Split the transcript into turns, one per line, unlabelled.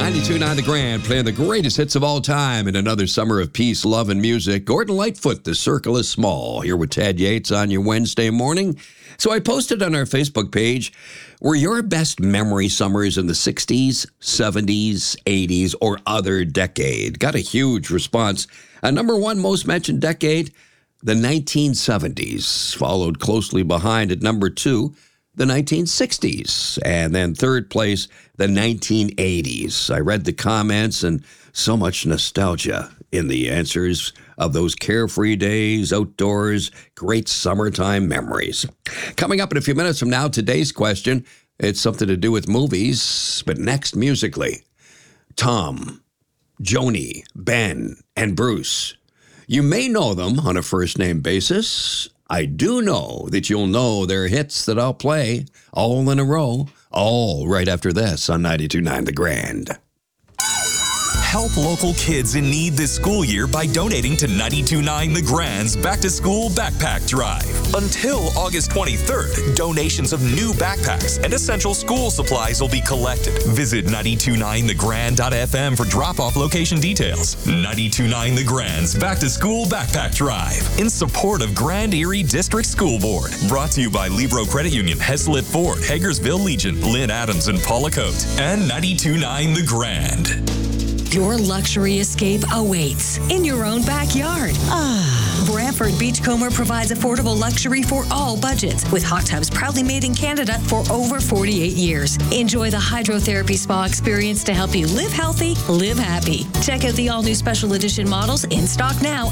92.9 The Grand, playing the greatest hits of all time in another summer of peace, love, and music. Gordon Lightfoot, The Circle is Small, here with Ted Yates on your Wednesday morning. So I posted on our Facebook page, were your best memory summers in the 60s, 70s, 80s, or other decade? Got a huge response. Number one most mentioned decade, the 1970s, followed closely behind at number two, the 1960s, and then third place, the 1980s. I read the comments and so much nostalgia in the answers of those carefree days, outdoors, great summertime memories. Coming up in a few minutes from now, today's question, it's something to do with movies, but next musically, Tom, Joni, Ben, and Bruce. You may know them on a first-name basis. I do know that you'll know their hits that I'll play all in a row, all right after this on 92.9 The Grand.
Help local kids in need this school year by donating to 92.9 The Grand's Back to School Backpack Drive. Until August 23rd, donations of new backpacks and essential school supplies will be collected. Visit 929thegrand.fm for drop-off location details. 92.9 The Grand's Back to School Backpack Drive in support of Grand Erie District School Board. Brought to you by Libro Credit Union, Heslett Ford, Hagersville Legion, Lynn Adams, and Paula Coate, and 92.9 The Grand.
Your luxury escape awaits in your own backyard. Brantford Beachcomber provides affordable luxury for all budgets, with hot tubs proudly made in Canada for over 48 years. Enjoy the hydrotherapy spa experience to help you live healthy, live happy. Check out the all-new special edition models in stock now